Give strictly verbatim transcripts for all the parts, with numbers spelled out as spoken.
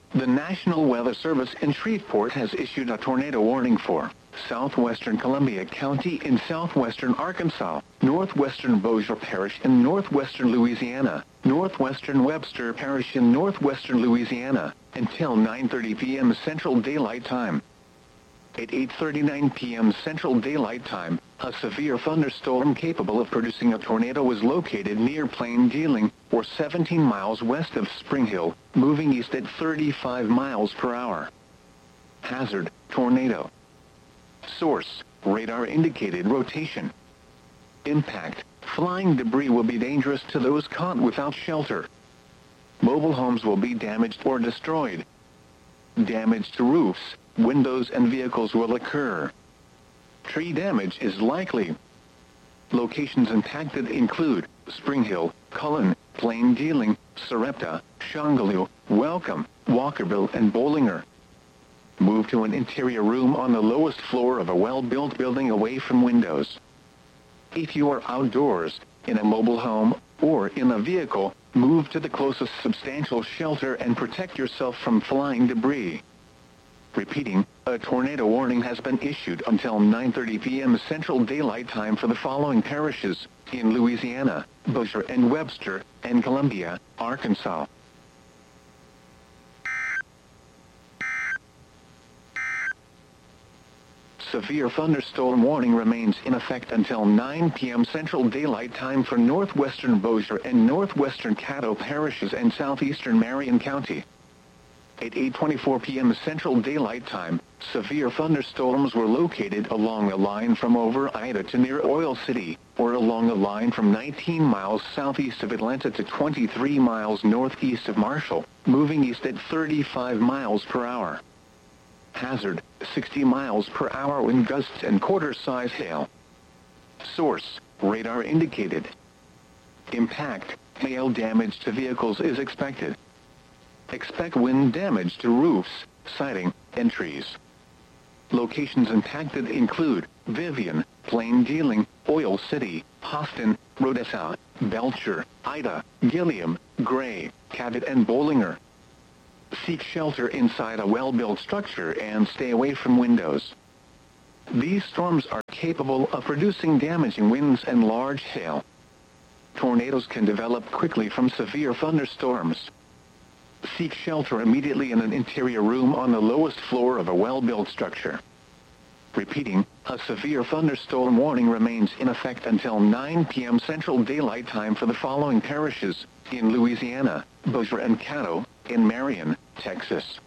The National Weather Service in Shreveport has issued a tornado warning for southwestern Columbia County in southwestern Arkansas, northwestern Bossier Parish in northwestern Louisiana, northwestern Webster Parish in northwestern Louisiana, until nine thirty p m Central Daylight Time. At eight thirty-nine p m Central Daylight Time, a severe thunderstorm capable of producing a tornado was located near Plain Dealing, or seventeen miles west of Spring Hill, moving east at thirty-five miles per hour. Hazard: tornado. Source: radar-indicated rotation. Impact: flying debris will be dangerous to those caught without shelter. Mobile homes will be damaged or destroyed. Damage to roofs, windows and vehicles will occur. Tree damage is likely. Locations impacted include Spring Hill, Cullen, Plain Dealing, Sarepta, Shongaloo, Welcome, Walkerville, and Bollinger. Move to an interior room on the lowest floor of a well-built building away from windows. If you are outdoors, in a mobile home, or in a vehicle, move to the closest substantial shelter and protect yourself from flying debris. Repeating, a tornado warning has been issued until nine thirty p m Central Daylight Time for the following parishes in Louisiana, Bossier and Webster, and Columbia, Arkansas. Severe thunderstorm warning remains in effect until nine p m Central Daylight Time for northwestern Bossier and northwestern Caddo parishes and southeastern Marion County. At eight twenty-four p m Central Daylight Time, severe thunderstorms were located along the line from over Ida to near Oil City, or along the line from nineteen miles southeast of Atlanta to twenty-three miles northeast of Marshall, moving east at thirty-five miles per hour. Hazard: sixty miles per hour wind gusts and quarter-size hail. Source: radar indicated. Impact: hail damage to vehicles is expected. Expect wind damage to roofs, siding, and trees. Locations impacted include Vivian, Plain Dealing, Oil City, Austin, Rodessa, Belcher, Ida, Gilliam, Gray, Cabot, and Bollinger. Seek shelter inside a well-built structure and stay away from windows. These storms are capable of producing damaging winds and large hail. Tornadoes can develop quickly from severe thunderstorms. Seek shelter immediately in an interior room on the lowest floor of a well-built structure. Repeating, a severe thunderstorm warning remains in effect until nine p m Central Daylight Time for the following parishes in Louisiana, Bossier and Caddo, in Marion, Texas.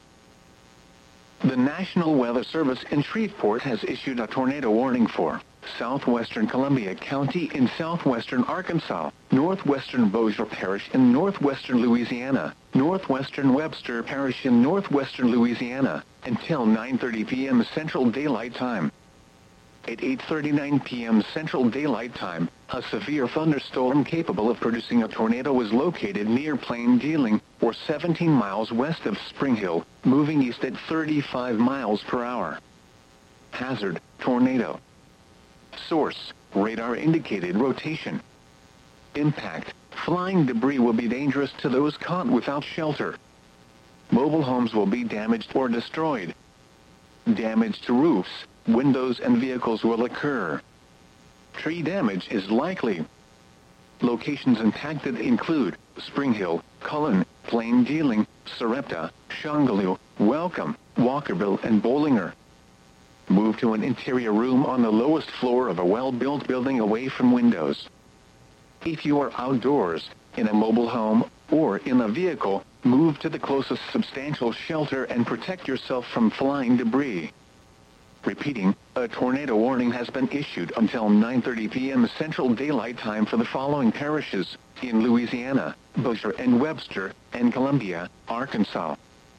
The National Weather Service in Shreveport has issued a tornado warning for southwestern Columbia County in southwestern Arkansas, northwestern Bossier Parish in northwestern Louisiana, northwestern Webster Parish in northwestern Louisiana, until nine thirty p m Central Daylight Time. At eight thirty-nine p m Central Daylight Time, a severe thunderstorm capable of producing a tornado was located near Plain Dealing, or seventeen miles west of Spring Hill, moving east at thirty-five miles per hour. Hazard: tornado. Source: radar-indicated rotation. Impact: flying debris will be dangerous to those caught without shelter. Mobile homes will be damaged or destroyed. Damage to roofs, windows, and vehicles will occur. Tree damage is likely. Locations impacted include Spring Hill, Cullen, Plain Dealing, Sarepta, Shongaloo, Welcome, Walkerville, and Bollinger. Move to an interior room on the lowest floor of a well-built building away from windows. If you are outdoors, in a mobile home, or in a vehicle, move to the closest substantial shelter and protect yourself from flying debris. Repeating, a tornado warning has been issued until nine thirty p m Central Daylight Time for the following parishes in Louisiana, Bossier and Webster, and Columbia, Arkansas.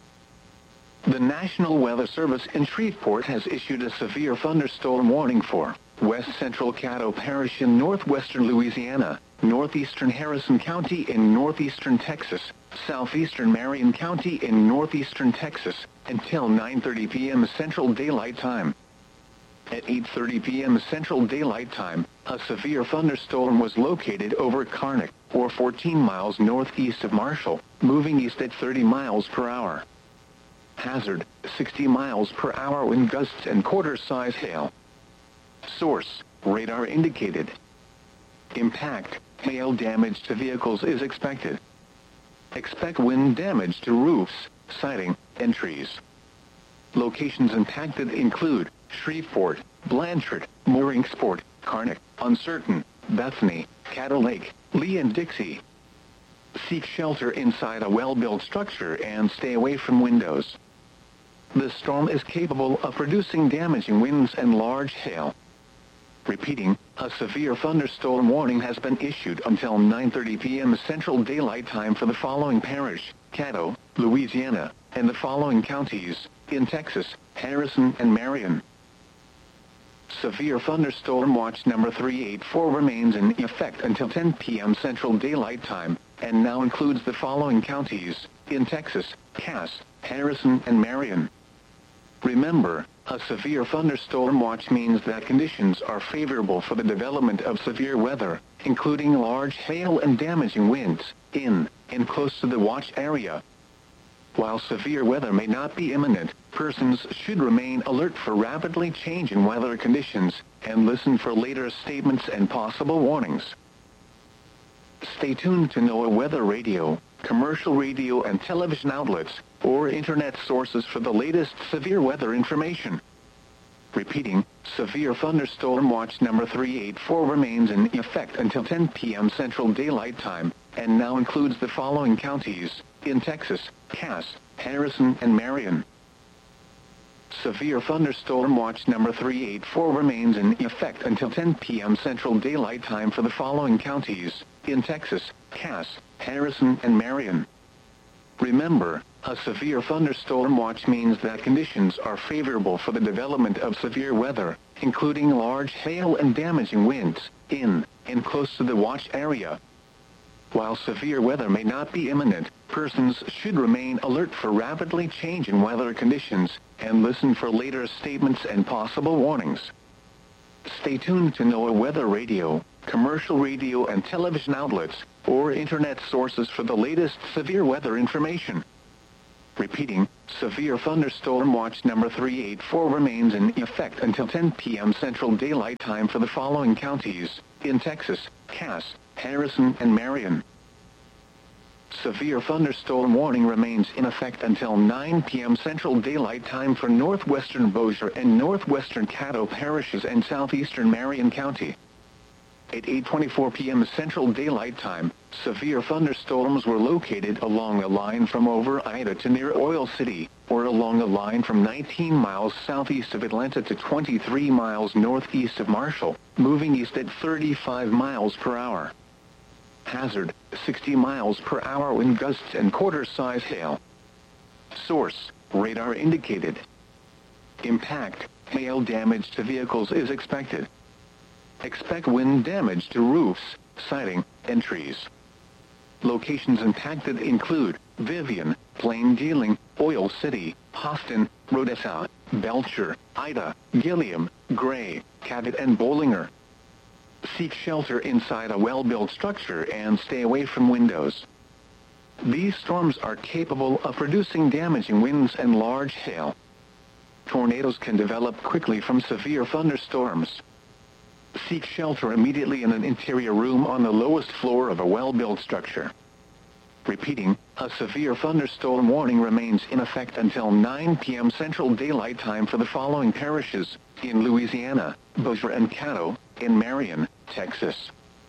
The National Weather Service in Shreveport has issued a severe thunderstorm warning for West Central Caddo Parish in northwestern Louisiana, northeastern Harrison County in northeastern Texas, southeastern Marion County in northeastern Texas, until nine thirty p m Central Daylight Time. At eight thirty p m Central Daylight Time, a severe thunderstorm was located over Karnak, or fourteen miles northeast of Marshall, moving east at thirty miles per hour. Hazard, sixty miles per hour wind gusts and quarter-size hail. Source, radar indicated. Impact, hail damage to vehicles is expected. Expect wind damage to roofs, siding, and trees. Locations impacted include Shreveport, Blanchard, Mooringsport, Karnak, Uncertain, Bethany, Caddo Lake, Lee and Dixie. Seek shelter inside a well-built structure and stay away from windows. The storm is capable of producing damaging winds and large hail. Repeating, a severe thunderstorm warning has been issued until nine thirty p m Central Daylight Time for the following parish, Caddo, Louisiana, and the following counties, in Texas, Harrison and Marion. Severe thunderstorm watch number three eight four remains in effect until ten p m Central Daylight Time, and now includes the following counties, in Texas, Cass, Harrison and Marion. Remember, a severe thunderstorm watch means that conditions are favorable for the development of severe weather, including large hail and damaging winds, in and close to the watch area. While severe weather may not be imminent, persons should remain alert for rapidly changing weather conditions and listen for later statements and possible warnings. Stay tuned to NOAA Weather Radio, commercial radio and television outlets, or internet sources for the latest severe weather information. Repeating, severe thunderstorm watch number three eight four remains in effect until ten p m Central Daylight Time, and now includes the following counties, in Texas, Cass, Harrison and Marion. Severe thunderstorm watch number three eight four remains in effect until ten p m Central Daylight Time for the following counties, in Texas, Cass, Harrison and Marion. Remember, a severe thunderstorm watch means that conditions are favorable for the development of severe weather, including large hail and damaging winds, in and close to the watch area. While severe weather may not be imminent, persons should remain alert for rapidly changing weather conditions and listen for later statements and possible warnings. Stay tuned to NOAA Weather Radio, commercial radio and television outlets, or internet sources for the latest severe weather information. Repeating, severe thunderstorm watch number three eight four remains in effect until ten p m Central Daylight Time for the following counties, in Texas, Cass, Harrison and Marion. Severe thunderstorm warning remains in effect until nine p m Central Daylight Time for northwestern Bossier and northwestern Caddo parishes and southeastern Marion County. At eight twenty-four p m Central Daylight Time, severe thunderstorms were located along a line from over Ida to near Oil City, or along a line from nineteen miles southeast of Atlanta to twenty-three miles northeast of Marshall, moving east at thirty-five miles per hour. Hazard, sixty miles per hour wind gusts and quarter-size hail. Source, radar indicated. Impact, hail damage to vehicles is expected. Expect wind damage to roofs, siding, and trees. Locations impacted include Vivian, Plain Dealing, Oil City, Austin, Rodessa, Belcher, Ida, Gilliam, Gray, Cabot, and Bollinger. Seek shelter inside a well-built structure and stay away from windows. These storms are capable of producing damaging winds and large hail. Tornadoes can develop quickly from severe thunderstorms. Seek shelter immediately in an interior room on the lowest floor of a well-built structure. Repeating, a severe thunderstorm warning remains in effect until nine p m Central Daylight Time for the following parishes, in Louisiana, Bossier and Caddo, in Marion, Texas.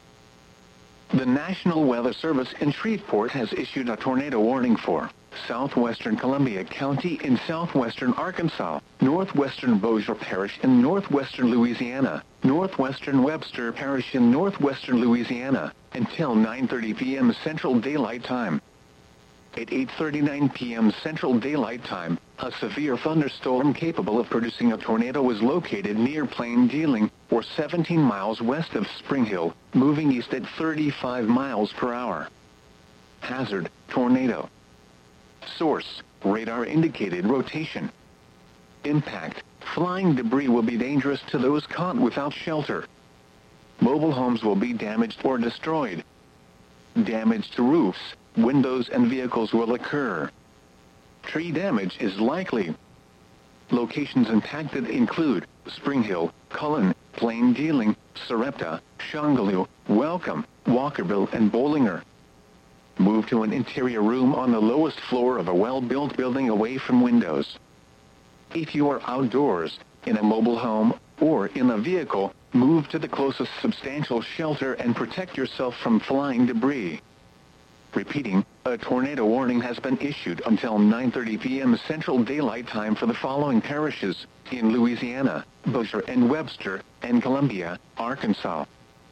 The National Weather Service in Shreveport has issued a tornado warning for southwestern Columbia County in southwestern Arkansas, northwestern Bossier Parish in northwestern Louisiana, northwestern Webster Parish in northwestern Louisiana, until nine thirty p m Central Daylight Time. At eight thirty-nine p m Central Daylight Time, a severe thunderstorm capable of producing a tornado was located near Plain Dealing, or seventeen miles west of Spring Hill, moving east at thirty-five miles per hour. Hazard, tornado. Source, radar indicated rotation. Impact, flying debris will be dangerous to those caught without shelter. Mobile homes will be damaged or destroyed. Damage to roofs, windows and vehicles will occur. tree damage is likely. Locations impacted include Spring Hill, Cullen, Plain Dealing, Sarepta, Shongaloo, Welcome, Walkerville, and Bollinger. Move to an interior room on the lowest floor of a well-built building away from windows. If you are outdoors, in a mobile home, or in a vehicle, move to the closest substantial shelter and protect yourself from flying debris. Repeating, a tornado warning has been issued until nine thirty p m Central Daylight Time for the following parishes in Louisiana: Bossier and Webster, and Columbia, Arkansas.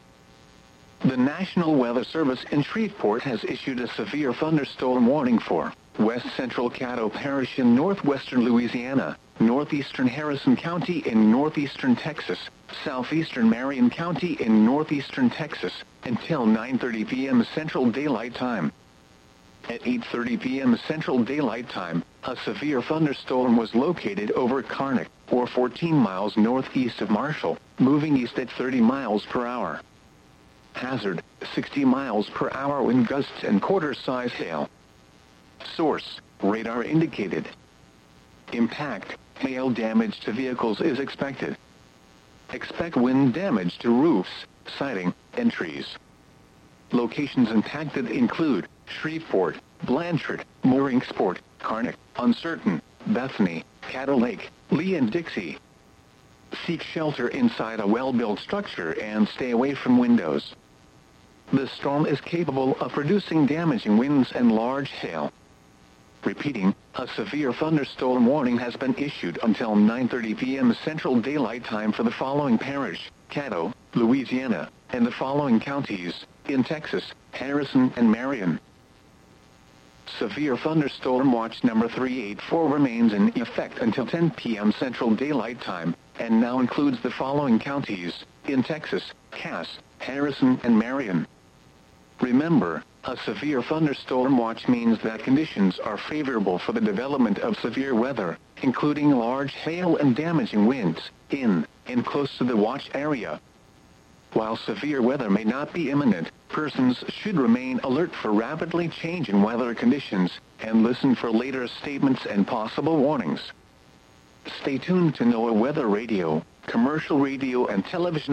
The National Weather Service in Shreveport has issued a severe thunderstorm warning for West Central Caddo Parish in northwestern Louisiana, northeastern Harrison County in northeastern Texas, southeastern Marion County in northeastern Texas, until nine thirty p m Central Daylight Time. At eight thirty p m Central Daylight Time, a severe thunderstorm was located over Karnak, or fourteen miles northeast of Marshall, moving east at thirty miles per hour. Hazard, sixty miles per hour wind gusts and quarter-size hail. Source, radar indicated. Impact, hail damage to vehicles is expected. Expect wind damage to roofs, siding, and trees. Locations impacted include Shreveport, Blanchard, Mooringsport, Karnak, Uncertain, Bethany, Caddo Lake, Lee and Dixie. Seek shelter inside a well-built structure and stay away from windows. The storm is capable of producing damaging winds and large hail. Repeating, a severe thunderstorm warning has been issued until nine thirty p m Central Daylight Time for the following parish: Caddo, Louisiana, and the following counties in Texas: Harrison and Marion. Severe thunderstorm watch number three eight four remains in effect until ten p m Central Daylight Time, and now includes the following counties in Texas: Cass, Harrison, and Marion. Remember, a severe thunderstorm watch means that conditions are favorable for the development of severe weather, including large hail and damaging winds, in and close to the watch area. While severe weather may not be imminent, persons should remain alert for rapidly changing weather conditions and listen for later statements and possible warnings. Stay tuned to NOAA Weather Radio, commercial radio, and television